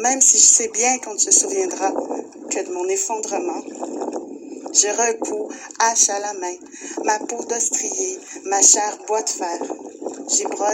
même si je sais bien qu'on ne se souviendra que de mon effondrement. Je recouds, hache à la main, ma peau d'ostrier, ma chair bois de fer. J'y brosse